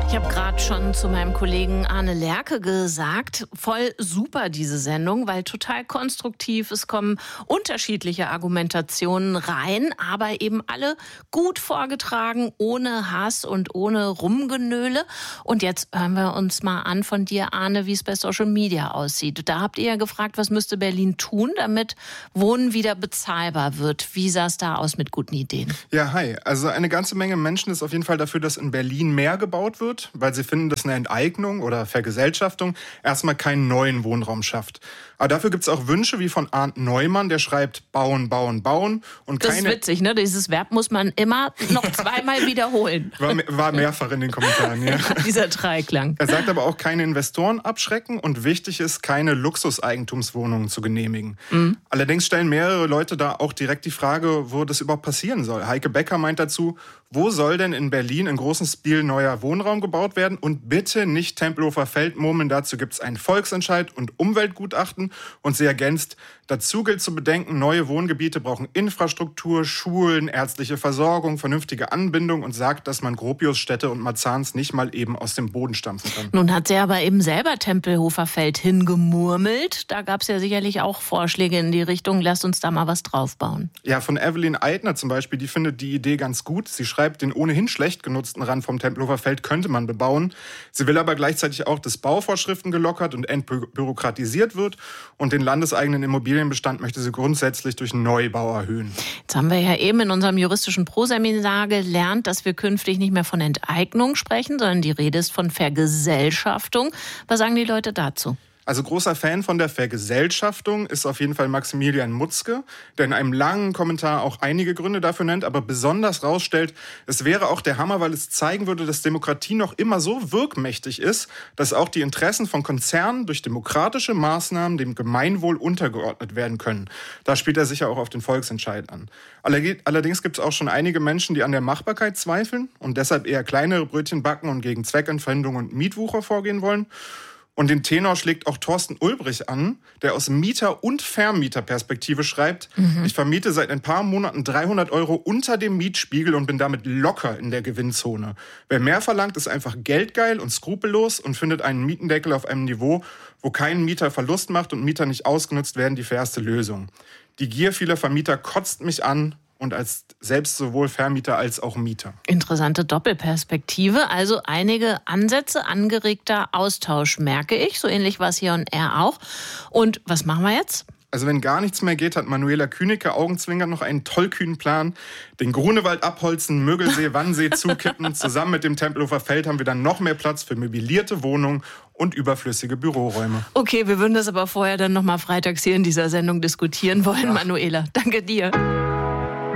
Ich habe gerade schon zu meinem Kollegen Arne Lerche gesagt, voll super diese Sendung, weil total konstruktiv. Es kommen unterschiedliche Argumentationen rein, aber eben alle gut vorgetragen, ohne Hass und ohne Rumgenöle. Und jetzt hören wir uns mal an von dir, Arne, wie es bei Social Media aussieht. Da habt ihr ja gefragt, was müsste Berlin tun, damit Wohnen wieder bezahlbar wird. Wie sah es da aus mit guten Ideen? Ja, hi. Also eine ganze Menge Menschen ist auf jeden Fall dafür, dass in Berlin mehr gebaut wird, weil sie finden, dass eine Enteignung oder Vergesellschaftung erstmal keinen neuen Wohnraum schafft. Aber dafür gibt es auch Wünsche wie von Arndt Neumann, der schreibt bauen, bauen, bauen. Und das ist witzig, ne? Dieses Verb muss man immer noch zweimal wiederholen. War mehrfach in den Kommentaren, ja. Dieser Dreiklang. Er sagt aber auch, keine Investoren abschrecken und wichtig ist, keine Luxuseigentumswohnungen zu genehmigen. Mhm. Allerdings stellen mehrere Leute da auch direkt die Frage, wo das überhaupt passieren soll. Heike Becker meint dazu, wo soll denn in Berlin in großem Stil neuer Wohnraum gebaut werden? Und bitte nicht Tempelhofer Feld murmeln, dazu gibt es einen Volksentscheid und Umweltgutachten. Und sie ergänzt, dazu gilt zu bedenken, neue Wohngebiete brauchen Infrastruktur, Schulen, ärztliche Versorgung, vernünftige Anbindung und sagt, dass man Gropiusstädte und Marzahns nicht mal eben aus dem Boden stampfen kann. Nun hat sie aber eben selber Tempelhofer Feld hingemurmelt. Da gab es ja sicherlich auch Vorschläge in die Richtung, lasst uns da mal was draufbauen. Ja, von Evelyn Eitner zum Beispiel, die findet die Idee ganz gut. Sie schreibt, den ohnehin schlecht genutzten Rand vom Tempelhofer Feld könnte man bebauen. Sie will aber gleichzeitig auch, dass Bauvorschriften gelockert und entbürokratisiert wird. Und den landeseigenen Immobilienbestand möchte sie grundsätzlich durch Neubau erhöhen. Jetzt haben wir ja eben in unserem juristischen Proseminar gelernt, dass wir künftig nicht mehr von Enteignung sprechen, sondern die Rede ist von Vergesellschaftung. Was sagen die Leute dazu? Also großer Fan von der Vergesellschaftung ist auf jeden Fall Maximilian Mutzke, der in einem langen Kommentar auch einige Gründe dafür nennt, aber besonders rausstellt, es wäre auch der Hammer, weil es zeigen würde, dass Demokratie noch immer so wirkmächtig ist, dass auch die Interessen von Konzernen durch demokratische Maßnahmen dem Gemeinwohl untergeordnet werden können. Da spielt er sicher auch auf den Volksentscheid an. Allerdings gibt es auch schon einige Menschen, die an der Machbarkeit zweifeln und deshalb eher kleinere Brötchen backen und gegen Zweckentfremdung und Mietwucher vorgehen wollen. Und den Tenor schlägt auch Thorsten Ulbrich an, der aus Mieter- und Vermieterperspektive schreibt, Ich vermiete seit ein paar Monaten 300 € unter dem Mietspiegel und bin damit locker in der Gewinnzone. Wer mehr verlangt, ist einfach geldgeil und skrupellos und findet einen Mietendeckel auf einem Niveau, wo kein Mieter Verlust macht und Mieter nicht ausgenutzt werden, die fairste Lösung. Die Gier vieler Vermieter kotzt mich an. Und als selbst sowohl Vermieter als auch Mieter. Interessante Doppelperspektive, also einige Ansätze, angeregter Austausch, merke ich. So ähnlich war es hier und er auch. Und was machen wir jetzt? Also wenn gar nichts mehr geht, hat Manuela Künicke augenzwinkernd noch einen tollkühnen Plan. Den Grunewald abholzen, Mögelsee, Wannsee zukippen. Zusammen mit dem Tempelhofer Feld haben wir dann noch mehr Platz für möblierte Wohnungen und überflüssige Büroräume. Okay, wir würden das aber vorher dann noch mal freitags hier in dieser Sendung diskutieren wollen, ja. Manuela. Danke dir.